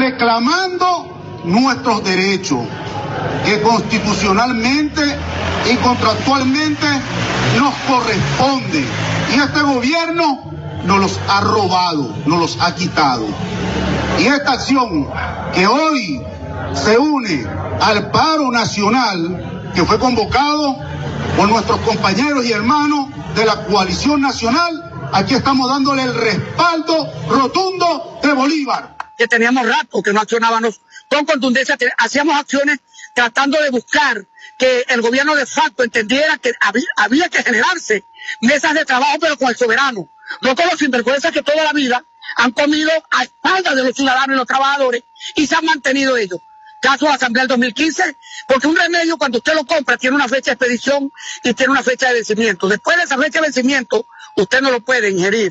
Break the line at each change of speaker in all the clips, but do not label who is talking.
reclamando nuestros derechos que constitucionalmente y contractualmente nos corresponde. Y este gobierno nos los ha robado, nos los ha quitado. Y esta acción que hoy se une al paro nacional que fue convocado por nuestros compañeros y hermanos de la coalición nacional, aquí estamos dándole el respaldo rotundo de Bolívar.
Que teníamos rato que no accionábamos con contundencia, hacíamos acciones tratando de buscar que el gobierno de facto entendiera que había que generarse mesas de trabajo, pero con el soberano, no con los sinvergüenzas que toda la vida han comido a espaldas de los ciudadanos y los trabajadores y se han mantenido ellos. Caso de la Asamblea del 2015, porque un remedio cuando usted lo compra tiene una fecha de expedición y tiene una fecha de vencimiento. Después de esa fecha de vencimiento, usted no lo puede ingerir.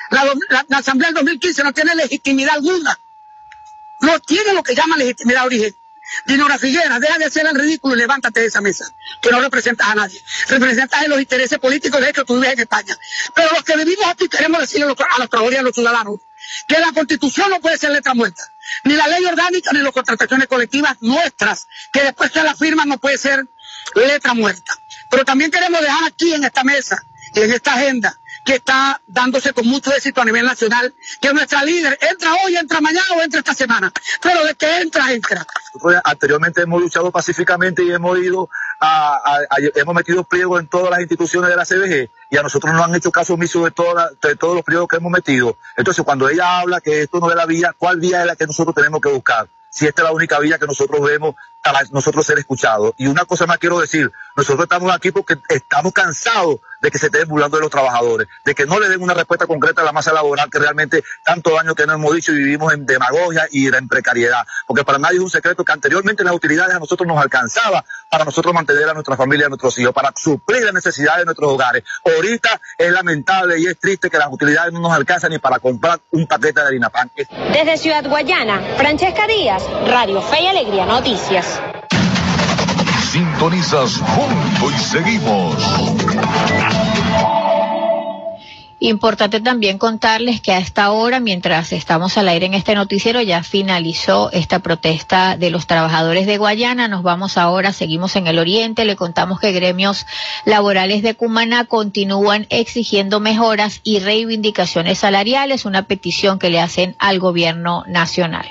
La Asamblea del 2015 no tiene legitimidad alguna. No tiene lo que llaman legitimidad de origen. Dinora Figuera, deja de hacer el ridículo y levántate de esa mesa, que no representas a nadie. Representas en los intereses políticos de hecho tú vives en España. Pero los que vivimos aquí queremos decirle a los trabajadores y a los ciudadanos que la Constitución no puede ser letra muerta. Ni la ley orgánica ni las contrataciones colectivas nuestras, que después que la firman no puede ser letra muerta. Pero también queremos dejar aquí en esta mesa y en esta agenda que está dándose con mucho éxito a nivel nacional, que nuestra líder entra hoy, entra mañana o entra esta semana, pero de que entra, entra.
Nosotros anteriormente hemos luchado pacíficamente y hemos ido hemos metido pliego en todas las instituciones de la CBG y a nosotros nos han hecho caso omiso de todos los pliegos que hemos metido. Entonces cuando ella habla que esto no es la vía, ¿cuál vía es la que nosotros tenemos que buscar? Si esta es la única vía que nosotros vemos para nosotros ser escuchados. Y una cosa más quiero decir, nosotros estamos aquí porque estamos cansados de que se estén burlando de los trabajadores, de que no le den una respuesta concreta a la masa laboral que realmente tantos años que no hemos dicho y vivimos en demagogia y en precariedad. Porque para nadie es un secreto que anteriormente las utilidades a nosotros nos alcanzaba para nosotros mantener a nuestra familia y a nuestros hijos, para suplir las necesidades de nuestros hogares. Ahorita es lamentable y es triste que las utilidades no nos alcanzan ni para comprar un paquete de harina pan.
Desde Ciudad Guayana, Francesca Díaz, Radio Fe y Alegría Noticias.
Sintonizas Punto y Seguimos.
Importante también contarles que a esta hora, mientras estamos al aire en este noticiero, ya finalizó esta protesta de los trabajadores de Guayana. Nos vamos ahora, seguimos en el oriente. Le contamos que gremios laborales de Cumaná continúan exigiendo mejoras y reivindicaciones salariales, una petición que le hacen al gobierno nacional.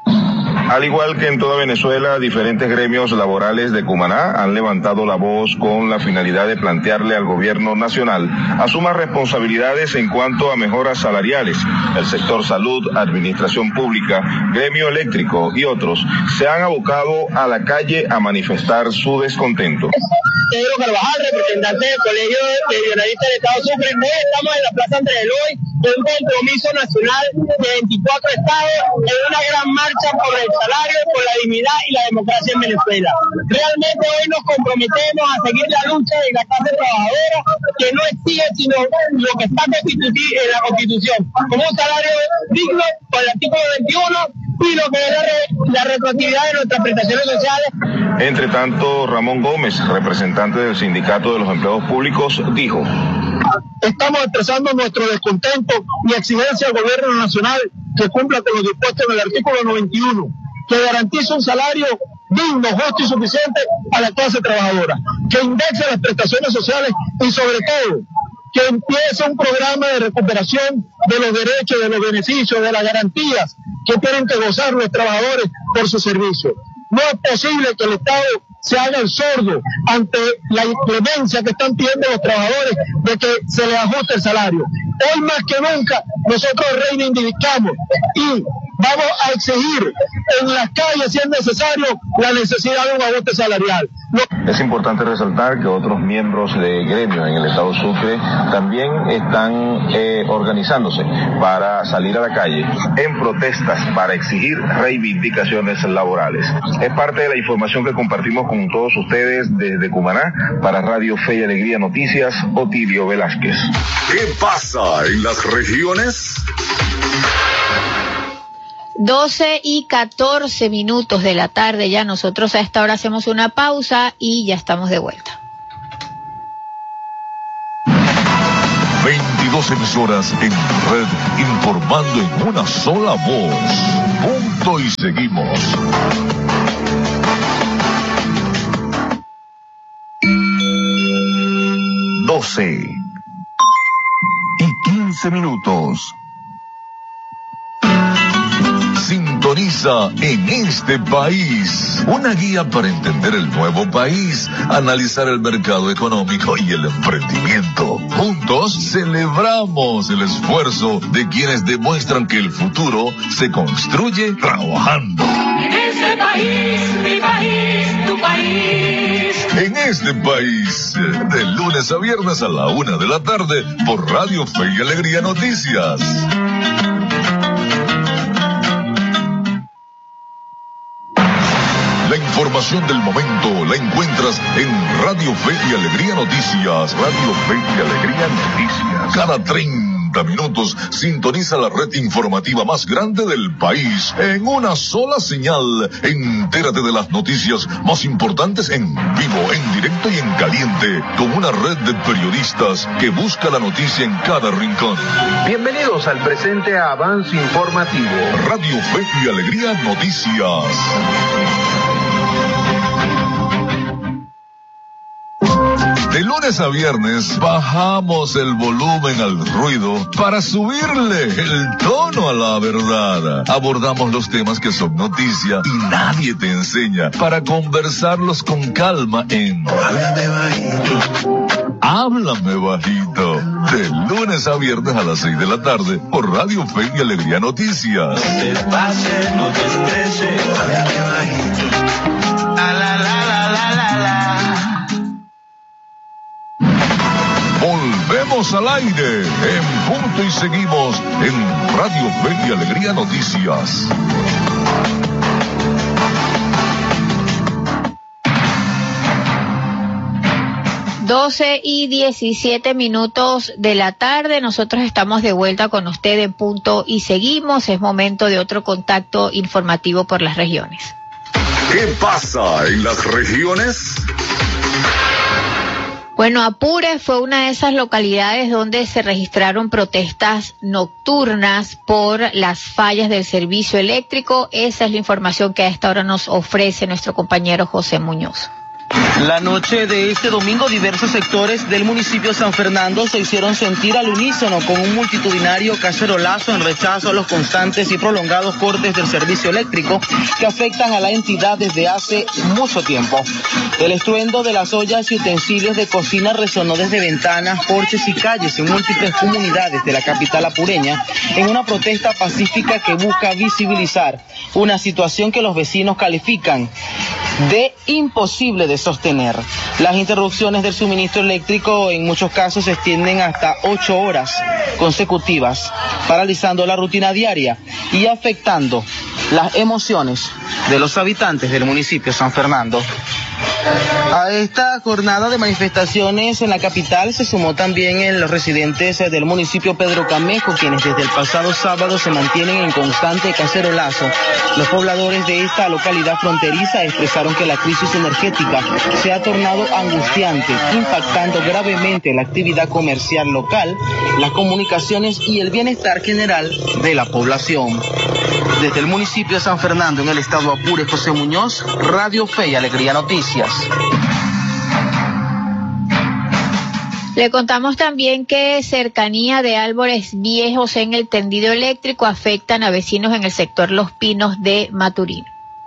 Al igual que en toda Venezuela, diferentes gremios laborales de Cumaná han levantado la voz con la finalidad de plantearle al gobierno nacional asuma responsabilidades en cuanto a mejoras salariales. El sector salud, administración pública, gremio eléctrico y otros se han abocado a la calle a manifestar su descontento.
Pedro Carvajal, representante del Colegio de Periodistas del Estado Sucre. Hoy estamos en la Plaza Andrés Eloy de un compromiso nacional de 24 estados en una gran marcha por el salario, por la dignidad y la democracia en Venezuela. Realmente hoy nos comprometemos a seguir la lucha de la clase trabajadora, que no exige sino lo que está en la Constitución, como un salario digno por el artículo 21 y lo que es la retroactividad de nuestras prestaciones sociales.
Entre tanto, Ramón Gómez, representante del Sindicato de los Empleados Públicos, dijo:
estamos expresando nuestro descontento y exigencia al gobierno nacional que cumpla con lo dispuesto en el artículo 91, que garantice un salario digno, justo y suficiente a la clase trabajadora, que indexe las prestaciones sociales y sobre todo que empiece un programa de recuperación de los derechos, de los beneficios, de las garantías que tienen que gozar los trabajadores por su servicio. No es posible que el Estado se haga el sordo ante la inclemencia que están pidiendo los trabajadores de que se les ajuste el salario. Hoy más que nunca nosotros reivindicamos y vamos a exigir en las calles, si es necesario, la necesidad de un ajuste salarial.
Es importante resaltar que otros miembros de gremio en el Estado Sucre también están organizándose para salir a la calle en protestas para exigir reivindicaciones laborales. Es parte de la información que compartimos con todos ustedes desde Cumaná para Radio Fe y Alegría Noticias, Otilio Velázquez.
¿Qué pasa en las regiones?
12:14 de la tarde ya. Nosotros a esta hora hacemos una pausa y ya estamos de vuelta.
22 emisoras en red, informando en una sola voz. Punto y seguimos. 12:15. Sintoniza En Este País, una guía para entender el nuevo país, analizar el mercado económico y el emprendimiento. Juntos celebramos el esfuerzo de quienes demuestran que el futuro se construye trabajando.
En este país, mi país, tu país.
En Este País, de lunes a viernes a la 1 de la tarde, por Radio Fe y Alegría Noticias. La información del momento la encuentras en Radio Fe y Alegría Noticias. Radio Fe y Alegría Noticias. Cada 30 minutos sintoniza la red informativa más grande del país en una sola señal. Entérate de las noticias más importantes en vivo, en directo y en caliente, con una red de periodistas que busca la noticia en cada rincón.
Bienvenidos al presente avance informativo.
Radio Fe y Alegría Noticias. De lunes a viernes bajamos el volumen al ruido para subirle el tono a la verdad. Abordamos los temas que son noticia y nadie te enseña para conversarlos con calma en Háblame Bajito. Háblame Bajito. De lunes a viernes a las 6 de la tarde por Radio Fe y Alegría Noticias.
No te pases, no te estreses, háblame bajito. La la la la la la la.
Volvemos al aire en Punto y Seguimos en Radio Fe y Alegría Noticias.
Doce y 17 minutos de la tarde. Nosotros estamos de vuelta con usted en Punto y Seguimos. Es momento de otro contacto informativo por las regiones.
¿Qué pasa en las regiones?
Bueno, Apure fue una de esas localidades donde se registraron protestas nocturnas por las fallas del servicio eléctrico. Esa es la información que a esta hora nos ofrece nuestro compañero José Muñoz.
La noche de este domingo, diversos sectores del municipio de San Fernando se hicieron sentir al unísono con un multitudinario cacerolazo en rechazo a los constantes y prolongados cortes del servicio eléctrico que afectan a la entidad desde hace mucho tiempo. El estruendo de las ollas y utensilios de cocina resonó desde ventanas, porches y calles en múltiples comunidades de la capital apureña en una protesta pacífica que busca visibilizar una situación que los vecinos califican de imposible de sostener. Las interrupciones del suministro eléctrico en muchos casos se extienden hasta 8 horas consecutivas, paralizando la rutina diaria y afectando las emociones de los habitantes del municipio de San Fernando. A esta jornada de manifestaciones en la capital se sumó también los residentes del municipio Pedro Camejo, quienes desde el pasado sábado se mantienen en constante cacerolazo. Los pobladores de esta localidad fronteriza expresaron que la crisis energética se ha tornado angustiante, impactando gravemente la actividad comercial local, las comunicaciones y el bienestar general de la población. Desde el municipio de San Fernando, en el estado Apure, José Muñoz, Radio Fe y Alegría Noticias.
Le contamos también que cercanía de árboles viejos en el tendido eléctrico afectan a vecinos en el sector Los Pinos de Maturín.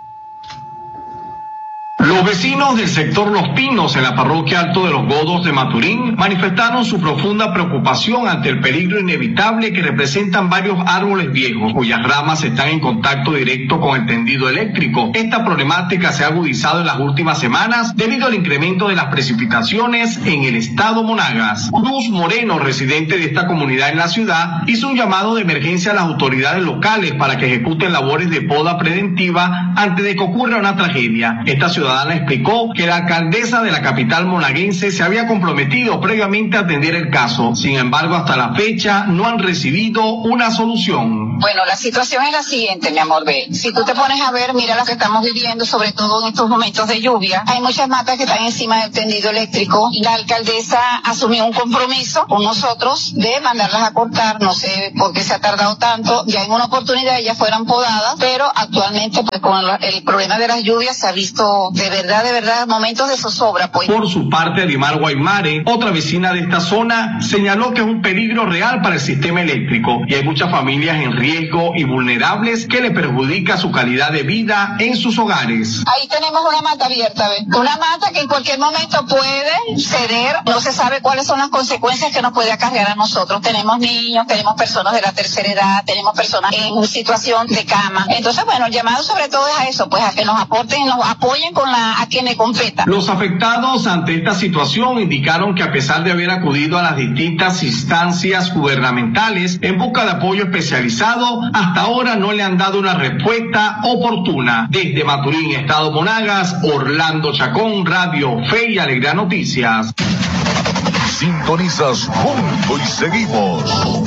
Los vecinos del sector Los Pinos en la parroquia Alto de los Godos de Maturín manifestaron su profunda preocupación ante el peligro inevitable que representan varios árboles viejos cuyas ramas están en contacto directo con el tendido eléctrico. Esta problemática se ha agudizado en las últimas semanas debido al incremento de las precipitaciones en el estado Monagas. Luz Moreno, residente de esta comunidad en la ciudad, hizo un llamado de emergencia a las autoridades locales para que ejecuten labores de poda preventiva antes de que ocurra una tragedia. Esta ciudadana explicó que la alcaldesa de la capital monaguense se había comprometido previamente a atender el caso. Sin embargo, hasta la fecha no han recibido una solución.
Bueno, la situación es la siguiente, mi amor, ve. Si tú te pones a ver, mira lo que estamos viviendo, sobre todo en estos momentos de lluvia. Hay muchas matas que están encima del tendido eléctrico. La alcaldesa asumió un compromiso con nosotros de mandarlas a cortar. No sé por qué se ha tardado tanto. Ya en una oportunidad ellas fueran podadas, pero actualmente pues con el problema de las lluvias se ha visto de verdad momentos de zozobra. Pues.
Por su parte, Dimar Guaymare, otra vecina de esta zona, señaló que es un peligro real para el sistema eléctrico y hay muchas familias en riesgo y vulnerables que le perjudica su calidad de vida en sus hogares.
Ahí tenemos una mata abierta, ¿ves? Una mata que en cualquier momento puede ceder, no se sabe cuáles son las consecuencias que nos puede acarrear a nosotros. Tenemos niños, tenemos personas de la tercera edad, tenemos personas en situación de cama. Entonces, bueno, el llamado sobre todo es a eso, pues a que nos aporten, nos apoyen con a quienes completan.
Los afectados ante esta situación indicaron que a pesar de haber acudido a las distintas instancias gubernamentales en busca de apoyo especializado, hasta ahora no le han dado una respuesta oportuna. Desde Maturín, Estado Monagas, Orlando Chacón, Radio Fe y Alegría Noticias.
Sintonizas Punto y Seguimos.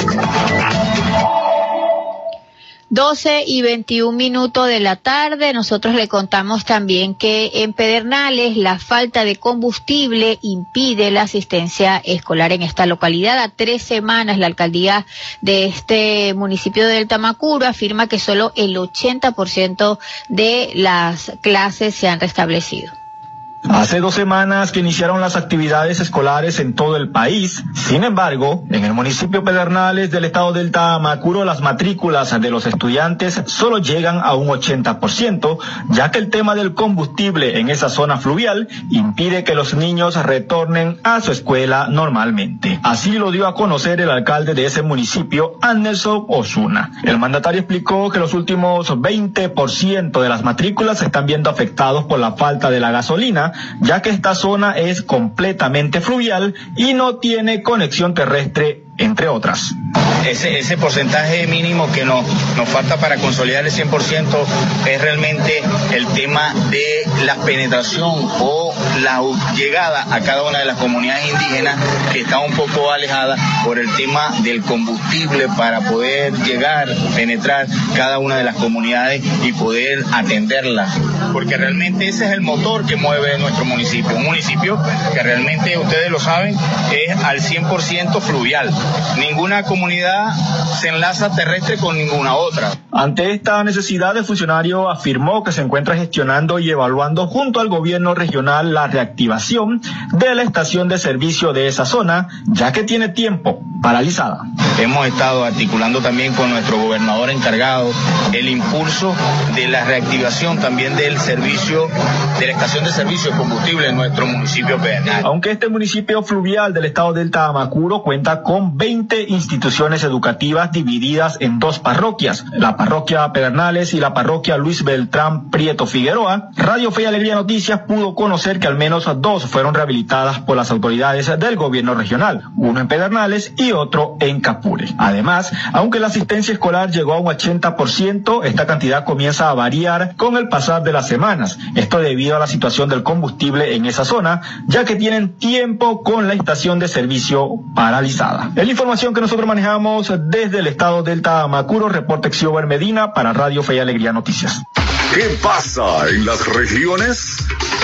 12:21 de la tarde. Nosotros le contamos también que en Pedernales la falta de combustible impide la asistencia escolar en esta localidad. A 3 semanas la alcaldía de este municipio del Tamacuro afirma que solo el 80% de las clases se han restablecido.
Hace 2 semanas que iniciaron las actividades escolares en todo el país. Sin embargo, en el municipio Pedernales del estado del Tamacuro, las matrículas de los estudiantes solo llegan a un 80%, ya que el tema del combustible en esa zona fluvial impide que los niños retornen a su escuela normalmente. Así lo dio a conocer el alcalde de ese municipio, Anderson Osuna. El mandatario explicó que los últimos 20% de las matrículas se están viendo afectados por la falta de la gasolina, ya que esta zona es completamente fluvial y no tiene conexión terrestre, entre otras.
Ese porcentaje mínimo que nos falta para consolidar el 100% es realmente el tema de la penetración o la llegada a cada una de las comunidades indígenas que están un poco alejadas por el tema del combustible para poder llegar, penetrar cada una de las comunidades y poder atenderlas, porque realmente ese es el motor que mueve nuestro municipio, un municipio que realmente, ustedes lo saben, es al 100% fluvial. Ninguna comunidad se enlaza terrestre con ninguna otra.
Ante esta necesidad, el funcionario afirmó que se encuentra gestionando y evaluando junto al gobierno regional la reactivación de la estación de servicio de esa zona, ya que tiene tiempo paralizada.
Hemos estado articulando también con nuestro gobernador encargado el impulso de la reactivación también del servicio, de la estación de servicio de combustible en nuestro municipio Pedernales.
Aunque este municipio fluvial del estado del Tamacuro cuenta con 20 instituciones educativas divididas en 2 parroquias, la parroquia Pedernales y la parroquia Luis Beltrán Prieto Figueroa, Radio Fe y Alegría Noticias pudo conocer que al menos 2 fueron rehabilitadas por las autoridades del gobierno regional, uno en Pedernales y otro en Capure. Además, aunque la asistencia escolar llegó a un 80%, esta cantidad comienza a variar con el pasar de las semanas. Esto debido a la situación del combustible en esa zona, ya que tienen tiempo con la estación de servicio paralizada. Es la información que nosotros manejamos desde el estado del Tamacuro. Reporte Xiober Medina para Radio Fe y Alegría Noticias.
¿Qué pasa en las regiones?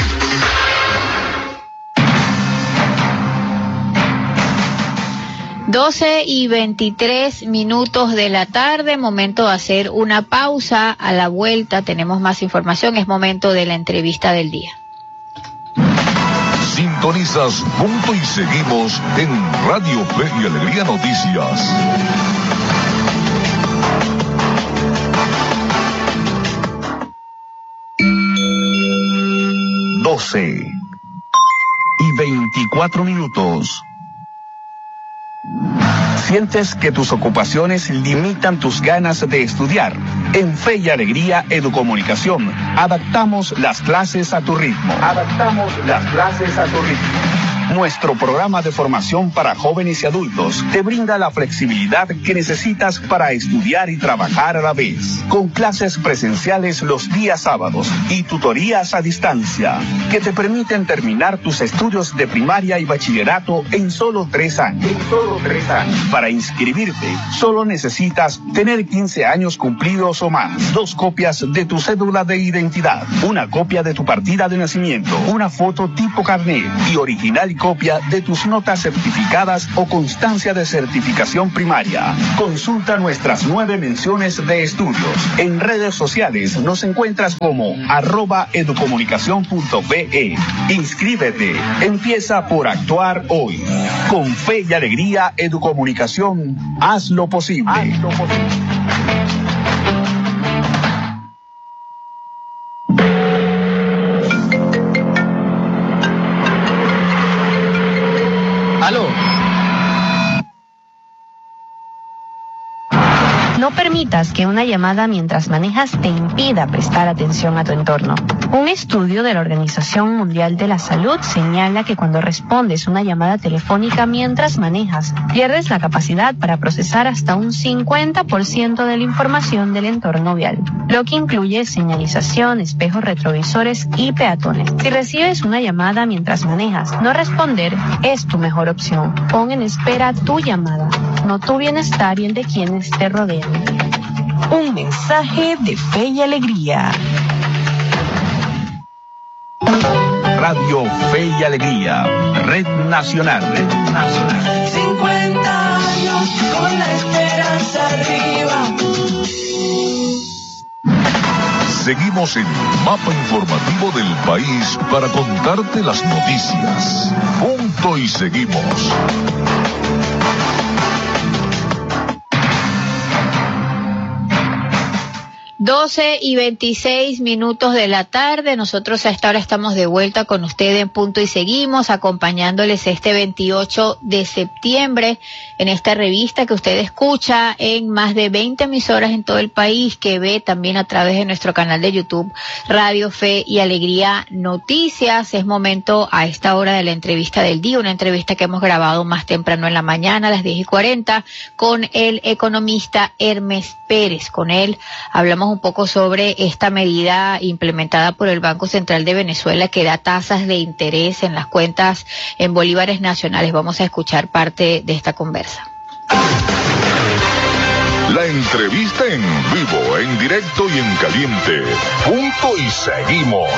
y 23 de la tarde, momento de hacer una pausa. A la vuelta tenemos más información, es momento de la entrevista del día.
Sintonizas Punto y Seguimos en Radio Fe y Alegría Noticias. y 24 minutos. ¿Sientes que tus ocupaciones limitan tus ganas de estudiar? En Fe y Alegría Educomunicación, adaptamos las clases a tu ritmo.
Nuestro programa de formación para jóvenes y adultos te brinda la flexibilidad que necesitas para estudiar y trabajar a la vez, con clases presenciales los días sábados y tutorías a distancia, que te permiten terminar tus estudios de primaria y bachillerato en solo 3 años. Para inscribirte, solo necesitas tener 15 años cumplidos o más, 2 copias de tu cédula de identidad, una copia de tu partida de nacimiento, una foto tipo carnet y original copia de tus notas certificadas o constancia de certificación primaria. Consulta nuestras 9 menciones de estudios. En redes sociales nos encuentras como @educomunicacion.be. Inscríbete. Empieza por actuar hoy. Con fe y alegría, Educomunicación, haz lo posible.
¿Aló?
No permitas que una llamada mientras manejas te impida prestar atención a tu entorno. Un estudio de la Organización Mundial de la Salud señala que cuando respondes una llamada telefónica mientras manejas, pierdes la capacidad para procesar hasta un 50% de la información del entorno vial, lo que incluye señalización, espejos retrovisores y peatones. Si recibes una llamada mientras manejas, no responder es tu mejor opción. Pon en espera tu llamada, no tu bienestar y el de quienes te rodean. Un mensaje de fe y alegría.
Radio Fe y Alegría, Red Nacional.
50 años con la esperanza arriba.
Seguimos en el mapa informativo del país para contarte las noticias. Punto y seguimos.
12:26 de la tarde. Nosotros a esta hora estamos de vuelta con ustedes en Punto y Seguimos, acompañándoles este 28 de septiembre en esta revista que usted escucha en más de 20 emisoras en todo el país, que ve también a través de nuestro canal de YouTube Radio Fe y Alegría Noticias. Es momento a esta hora de la entrevista del día, una entrevista que hemos grabado más temprano en la mañana a las 10:40 con el economista Hermes Pérez. Con él hablamos un poco sobre esta medida implementada por el Banco Central de Venezuela que da tasas de interés en las cuentas en bolívares nacionales. Vamos a escuchar parte de esta conversa.
La entrevista en vivo, en directo y en caliente. Punto y Seguimos.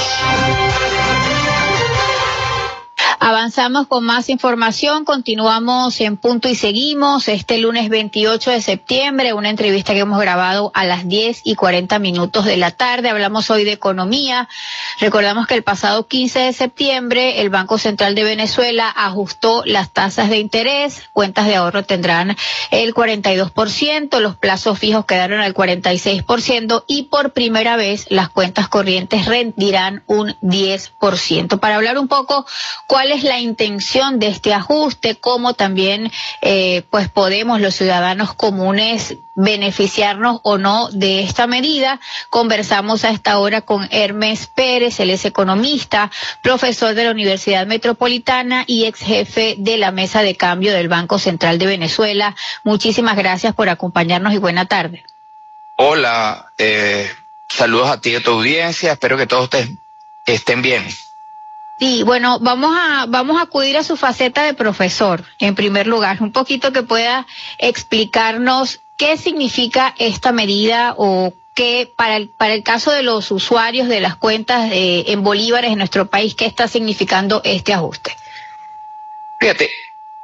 Avanzamos con más información, continuamos en Punto y Seguimos este lunes 28 de septiembre, una entrevista que hemos grabado a las 10:40 de la tarde. Hablamos hoy de economía. Recordamos que el pasado 15 de septiembre el Banco Central de Venezuela ajustó las tasas de interés, cuentas de ahorro tendrán el 42%, los plazos fijos quedaron al 46% y por primera vez las cuentas corrientes rendirán un 10%. Para hablar un poco cuál es la intención de este ajuste, cómo también pues podemos los ciudadanos comunes beneficiarnos o no de esta medida, conversamos a esta hora con Hermes Pérez. Él es economista, profesor de la Universidad Metropolitana y ex jefe de la mesa de cambio del Banco Central de Venezuela. Muchísimas gracias por acompañarnos y buena tarde.
Hola, saludos a ti y a tu audiencia, espero que todos estén bien.
Sí, bueno, vamos a acudir a su faceta de profesor, en primer lugar, un poquito que pueda explicarnos qué significa esta medida o qué, para el caso de los usuarios de las cuentas en bolívares en nuestro país, qué está significando este ajuste.
Fíjate,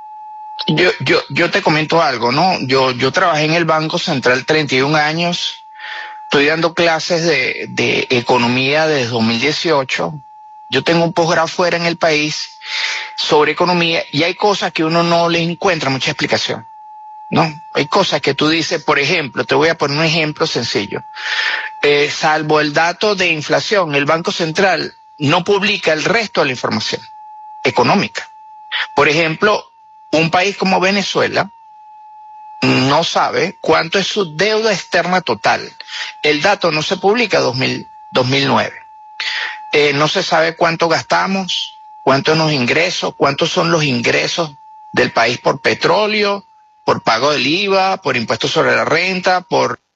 yo te comento algo, ¿no? Yo trabajé en el Banco Central 31 años, estoy dando clases de economía desde 2018. Yo tengo un posgrado fuera en el país sobre economía y hay cosas que uno no le encuentra mucha explicación, ¿no? Hay cosas que tú dices, por ejemplo, te voy a poner un ejemplo sencillo. Salvo el dato de inflación, el Banco Central no publica el resto de la información económica. Por ejemplo, un país como Venezuela no sabe cuánto es su deuda externa total. El dato no se publica 2009. No se sabe cuánto gastamos, cuántos son los ingresos del país por petróleo, por pago del IVA, por impuestos sobre la renta, por